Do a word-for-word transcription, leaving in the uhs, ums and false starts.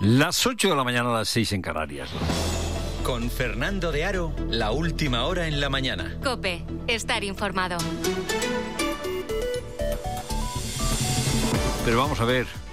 Las ocho de la mañana, a las seis en Canarias. Con Fernando de Aro, la última hora en la mañana. COPE, estar informado. Pero vamos a ver...